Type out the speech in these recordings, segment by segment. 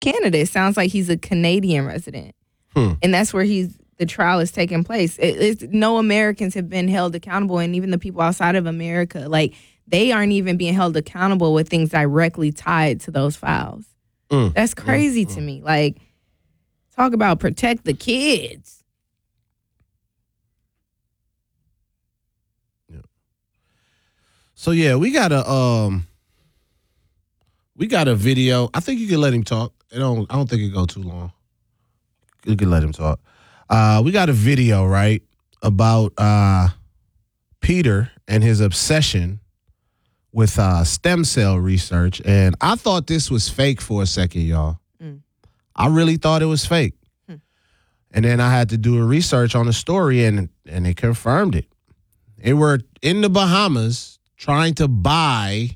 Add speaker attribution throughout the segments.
Speaker 1: Canada. It sounds like he's a Canadian resident. And that's where the trial is taking place. No Americans have been held accountable, and even the people outside of America, like, they aren't even being held accountable with things directly tied to those files. That's crazy to me. Like, talk about protect the kids.
Speaker 2: Yeah. So yeah, we got a video. I think you can let him talk. I don't think it go too long. You can let him talk. We got a video, right, about Peter and his obsession with stem cell research. And I thought this was fake for a second, y'all. I really thought it was fake. And then I had to do a research on the story, and they confirmed it. They were in the Bahamas trying to buy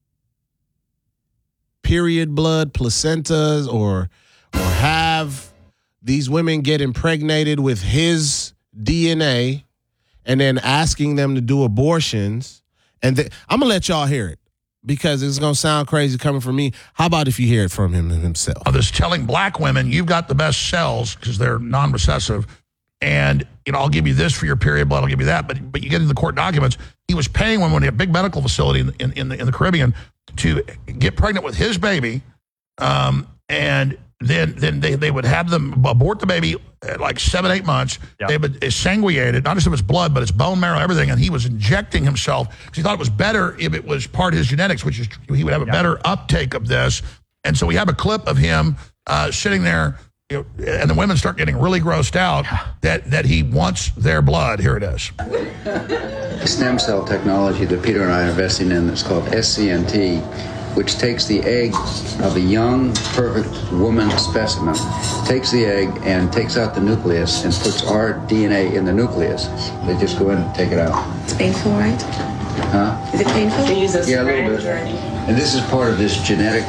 Speaker 2: period blood, placentas, or have these women get impregnated with his DNA and then asking them to do abortions. And I'm going to let y'all hear it because it's going to sound crazy coming from me. How about if you hear it from him himself?
Speaker 3: This telling black women, you've got the best cells because they're non-recessive. And, I'll give you this for your period blood. I'll give you that. But you get into the court documents. He was paying women at a big medical facility in the Caribbean to get pregnant with his baby. And then they would have them abort the baby at like 7-8 months. Yep. They would sanguinate it, not just of his blood, but his bone marrow, everything. And he was injecting himself because he thought it was better if it was part of his genetics, which is he would have a better uptake of this. And so we have a clip of him sitting there, and the women start getting really grossed out that he wants their blood. Here it is.
Speaker 4: Stem cell technology that Peter and I are investing in that's called SCNT, which takes the egg of a young, perfect woman specimen, takes the egg and takes out the nucleus and puts our DNA in the nucleus. They just go in and take it out.
Speaker 5: It's painful, right?
Speaker 4: Huh?
Speaker 5: Is it painful?
Speaker 4: Yeah, a little bit. And this is part of this genetic